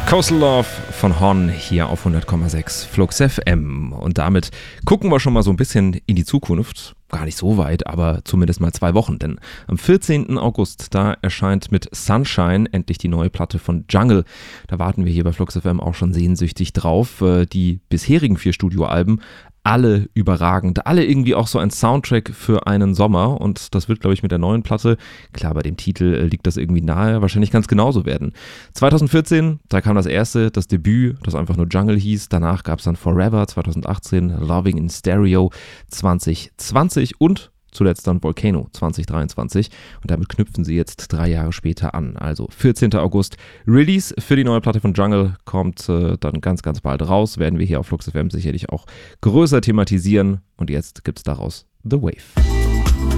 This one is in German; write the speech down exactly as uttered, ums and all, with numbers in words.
Coastal Love von Hon hier auf hundert Komma sechs Flux F M. Und damit gucken wir schon mal so ein bisschen in die Zukunft. Gar nicht so weit, aber zumindest mal zwei Wochen. Denn am vierzehnten August, da erscheint mit Sunshine endlich die neue Platte von Jungle. Da warten wir hier bei Flux F M auch schon sehnsüchtig drauf. Die bisherigen vier Studioalben, alle überragend, alle irgendwie auch so ein Soundtrack für einen Sommer, und das wird, glaube ich, mit der neuen Platte, klar, bei dem Titel liegt das irgendwie nahe, wahrscheinlich ganz genauso werden. zwanzig vierzehn, da kam das erste, das Debüt, das einfach nur Jungle hieß, danach gab es dann Forever, zwanzig achtzehn, Loving in Stereo zwanzig zwanzig und zuletzt dann Volcano zwanzig dreiundzwanzig, und damit knüpfen sie jetzt drei Jahre später an. Also vierzehnten August Release für die neue Platte von Jungle, kommt äh, dann ganz, ganz bald raus, werden wir hier auf Flux F M sicherlich auch größer thematisieren, und jetzt gibt's daraus The Wave.